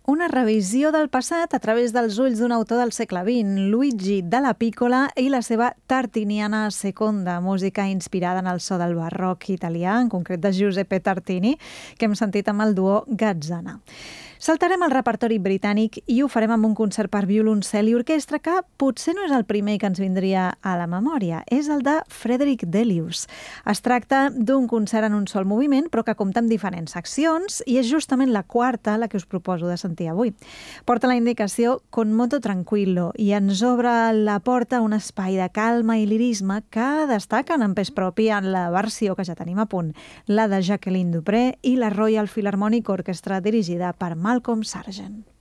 Una revisió del passat a través dels ulls d'un autor del segle XX, Luigi Dalla Piccola, i la seva Tartiniana Seconda, música inspirada en el so del barroc italià, en concret de Giuseppe Tartini, que hem sentit amb el duo Gazzana. Saltarem al repertori britànic i ho farem amb un concert per violoncel i orquestra que potser no és el primer que ens vindria a la memòria. És el de Frederick Delius. Es tracta d'un concert en un sol moviment, però que compta amb diferents seccions, i és justament la quarta la que us proposo de sentir avui. Porta la indicació Con moto tranquillo i ens obre la porta a un espai de calma i lirisme que destaquen en pes propi en la versió que ja tenim a punt, la de Jacqueline Dupré i la Royal Philharmonic Orchestra dirigida per Malcolm Sargent.